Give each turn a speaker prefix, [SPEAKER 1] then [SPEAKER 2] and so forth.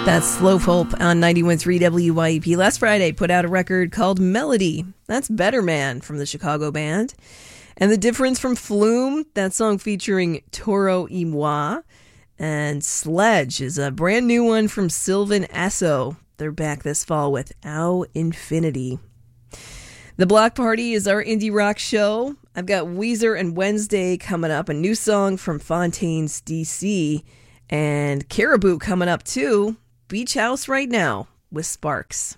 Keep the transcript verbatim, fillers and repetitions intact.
[SPEAKER 1] That's Slow Pulp on ninety-one point three W Y E P. Last Friday put out a record called Melody. That's Better Man from the Chicago band. And The Difference from Flume, that song featuring Toro y Moi. And Sledge is a brand new one from Sylvan Esso. They're back this fall with Au Infinity. The Block Party is our indie rock show. I've got Weezer and Wednesday coming up, a new song from Fontaines D C, and Caribou coming up too. Beach House right now with Sparks.